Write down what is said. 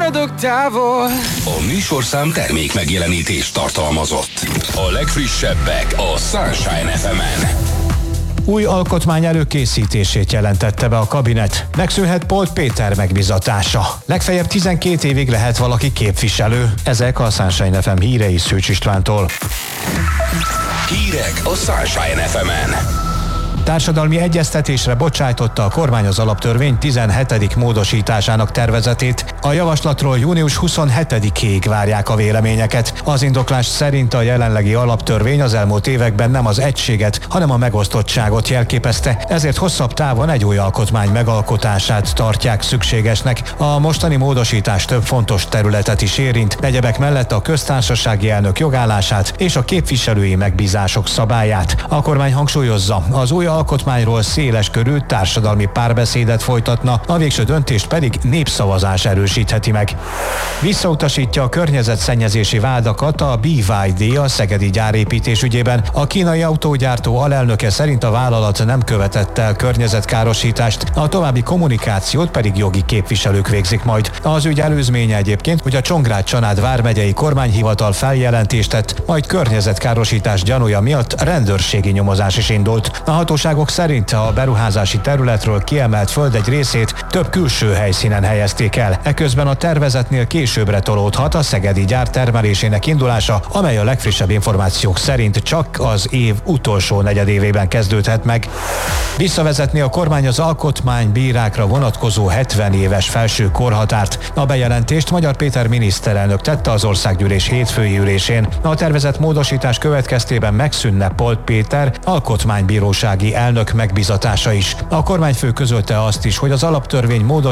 maradok távol. A műsorszám termék megjelenítést tartalmazott. A legfrissebbek a Sunshine FM-en. Új alkotmány előkészítését jelentette be a kabinet. Megszűnhet Polt Péter megbizatása. Legfeljebb 12 évig lehet valaki képviselő. Ezek a Sunshine FM hírei Szűcs Istvántól. Hírek a Sunshine FM-en. Társadalmi egyeztetésre bocsájtotta a kormány az alaptörvény 17. módosításának tervezetét. A javaslatról június 27-ig várják a véleményeket. Az indoklás szerint a jelenlegi alaptörvény az elmúlt években nem az egységet, hanem a megosztottságot jelképezte, ezért hosszabb távon egy új alkotmány megalkotását tartják szükségesnek. A mostani módosítás több fontos területet is érint, egyebek mellett a köztársasági elnök jogállását és a képviselői megbízások szabályát. A kormány hangsúlyozza, az új alkotmányról széles körű társadalmi párbeszédet folytatna, a végső döntést pedig népszavazás erősítheti meg. Visszautasítja a környezetszennyezési vádakat a BYD a szegedi gyárépítés ügyében. A kínai autógyártó alelnöke szerint a vállalat nem követett el környezetkárosítást, a további kommunikációt pedig jogi képviselők végzik majd. Az ügy előzménye egyébként, hogy a Csongrád-Csanád vármegyei kormányhivatal feljelentést tett, majd környezetkárosítás gyanúja miatt rendőrségi nyomozás is indult. A hatóságok szerint a beruházási területről kiemelt föld egy részét több külső helyszínen helyezték el. Eközben a tervezetnél későbbre tolódhat a szegedi gyár termelésének indulása, amely a legfrissebb információk szerint csak az év utolsó negyedévében kezdődhet meg. Visszavezetni a kormány az alkotmánybírákra vonatkozó 70 éves felső korhatárt. A bejelentést Magyar Péter miniszterelnök tette az országgyűlés hétfői ülésén. A tervezett módosítás következtében megszűnne Polt Péter alkotmánybírósági elnök megbizatása is. A kormányfő közölte azt is, hogy az alaptörvény